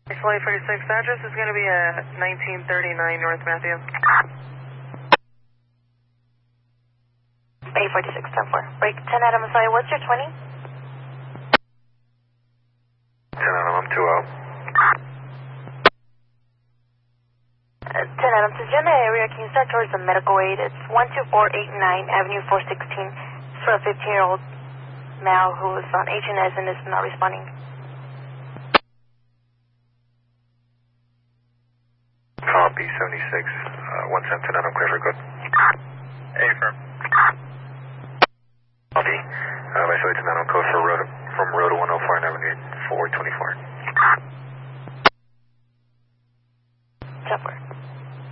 Flight 46, address is going to be at 1939 North Matthew. 846, 10-4. Break 10 Adam, sorry, what's your 20? 10 Adam, I'm 2-0. 10 Adam, since you're in the area, can you start towards the medical aid? It's 12489 Avenue 416. It's for a 15-year-old male who is on HNS and is not responding. Copy, 76. 110 Adam, clear for good. Affirm. Copy. By 10 Adam, code for